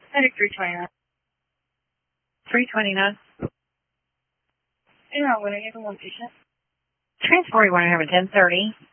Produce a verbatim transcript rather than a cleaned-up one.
Medic three twenty-nine. three twenty-nine. And I'm going to get one patient. Transport one hundred ten thirty.